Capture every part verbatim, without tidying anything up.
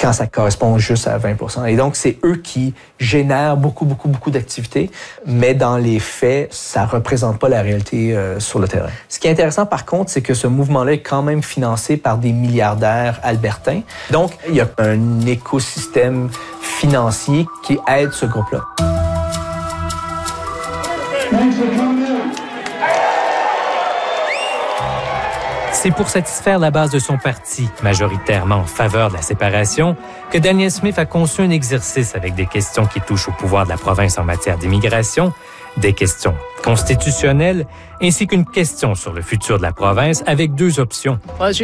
quand ça correspond juste à vingt pour cent. Et donc, c'est eux qui génèrent beaucoup, beaucoup, beaucoup d'activités, mais dans les faits, ça représente pas la réalité euh, sur le terrain. Ce qui est intéressant, par contre, c'est que ce mouvement-là est quand même financé par des milliardaires albertains. Donc, il y a un écosystème financier qui aide ce groupe-là. C'est pour satisfaire la base de son parti, majoritairement en faveur de la séparation, que Daniel Smith a conçu un exercice avec des questions qui touchent au pouvoir de la province en matière d'immigration, des questions constitutionnelles, ainsi qu'une question sur le futur de la province avec deux options.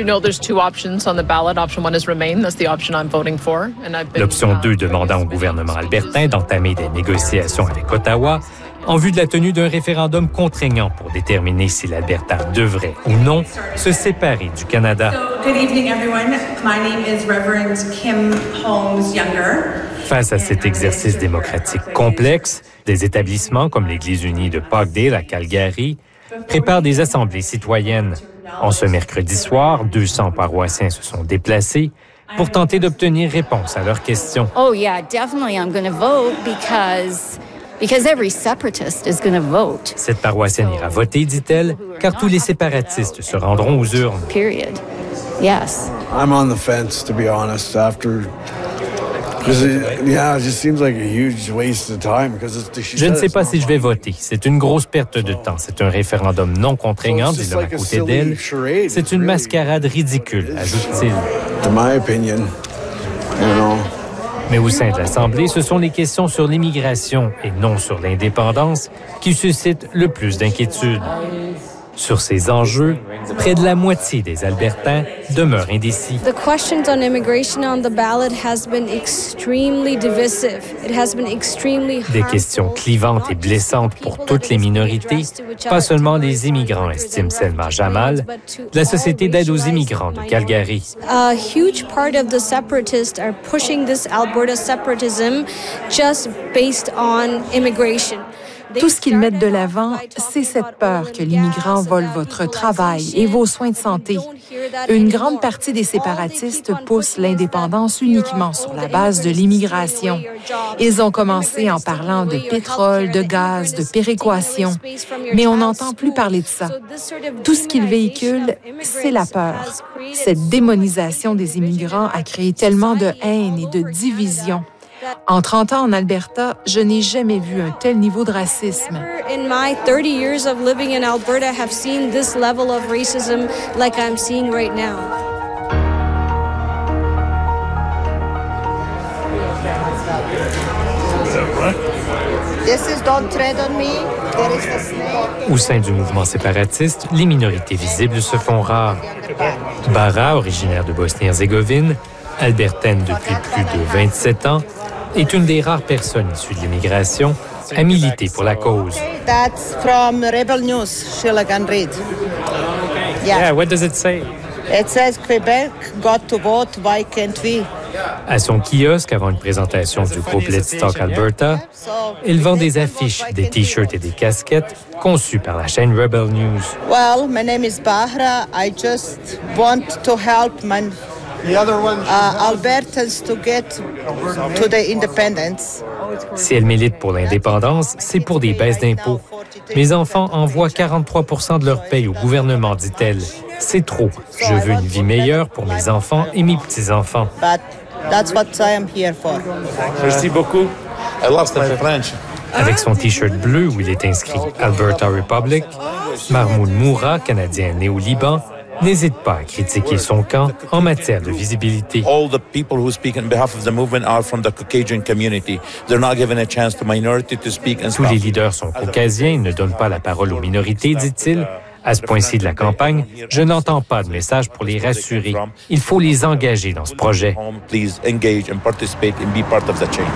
L'option deux demandant au gouvernement albertain d'entamer des négociations avec Ottawa en vue de la tenue d'un référendum contraignant pour déterminer si l'Alberta devrait ou non se séparer du Canada. So, good evening, everyone. My name is Reverend Kim Holmes Younger. Face à cet exercice démocratique complexe, des établissements comme l'Église unie de Parkdale à Calgary préparent des assemblées citoyennes. En ce mercredi soir, deux cents paroissiens se sont déplacés pour tenter d'obtenir réponse à leurs questions. Oh yeah, definitely I'm going to vote because Because every separatist is going to vote. Cette paroissienne ira voter, dit-elle, car tous les séparatistes se rendront aux urnes. Period. Yes. I'm on the fence, to be honest, after... Yeah, it just seems like a huge waste of time because Je ne sais pas si je vais voter. C'est une grosse perte de temps. C'est un référendum non contraignant, dit l'homme à côté d'elle. C'est une mascarade ridicule, ajoute-t-il. In my opinion, you know. Mais au sein de l'Assemblée, ce sont les questions sur l'immigration et non sur l'indépendance qui suscitent le plus d'inquiétude. Sur ces enjeux, près de la moitié des Albertains demeurent indécis. The questions on immigration on the ballot has been extremely divisive. It has been extremely Des questions clivantes et blessantes pour toutes les minorités, pas seulement les immigrants, estime Selma Jamal, de la Société d'aide aux immigrants de Calgary. A huge part of the separatists are pushing this Alberta separatism just based on immigration. Tout ce qu'ils mettent de l'avant, c'est cette peur que l'immigrant vole votre travail et vos soins de santé. Une grande partie des séparatistes poussent l'indépendance uniquement sur la base de l'immigration. Ils ont commencé en parlant de pétrole, de gaz, de péréquation, mais on n'entend plus parler de ça. Tout ce qu'ils véhiculent, c'est la peur. Cette démonisation des immigrants a créé tellement de haine et de division. En trente ans en Alberta, je n'ai jamais vu un tel niveau de racisme. In my thirty years of living in Alberta, have seen this level of racism like I'm seeing right now. This is don't tread on me. There is a snake. Au sein du mouvement séparatiste, les minorités visibles se font rares. Bara, originaire de Bosnie-Herzégovine, albertaine depuis plus de vingt-sept ans, est une des rares personnes issues de l'immigration à militer pour la cause. That's from Rebel News, Sheila can read. Yeah. Yeah, what does it say? It says Quebec got to vote, why can't we? À son kiosque, avant une présentation du groupe Let's Talk Alberta, il vend des affiches, des t-shirts et des casquettes conçues par la chaîne Rebel News. Well, my name is Bahra. I just want to help my uh, Albertans to get to the independence. Si elle milite pour l'indépendance, c'est pour des baisses d'impôts. Mes enfants envoient quarante-trois pour cent de leur paye au gouvernement, dit-elle. C'est trop. Je veux une vie meilleure pour mes enfants et mes petits-enfants. But that's what I am here for. Merci beaucoup. I lost my French. Avec son T-shirt bleu où il est inscrit Alberta Republic, Mahmoud Moura, Canadien né au Liban, n'hésite pas à critiquer son camp en matière de visibilité. All the people who speak on behalf of the movement are from the Caucasian community. They're not given a chance to minority to speak and Tous les leaders sont caucasiens et ne donnent pas la parole aux minorités, dit-il. À ce point-ci de la campagne, je n'entends pas de message pour les rassurer. Il faut les engager dans ce projet. Please engage and participate and be part of the change.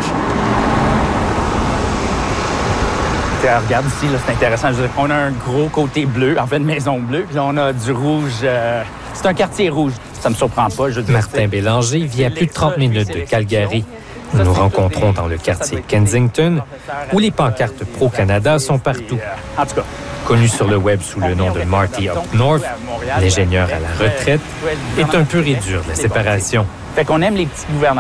Regarde ici, là, c'est intéressant. Je veux dire, on a un gros côté bleu, en fait, une maison bleue. Puis là, on a du rouge. Euh, c'est un quartier rouge. Ça me surprend pas. Je veux dire, Martin Bélanger vit à plus de trente minutes de Calgary. Nous nous rencontrons dans le quartier Kensington, où les pancartes pro-Canada sont partout. En tout cas. Connu sur le web sous le nom de Marty Up North, l'ingénieur à la retraite, est un pur et dur de la séparation. Fait qu'on aime les petits gouvernements.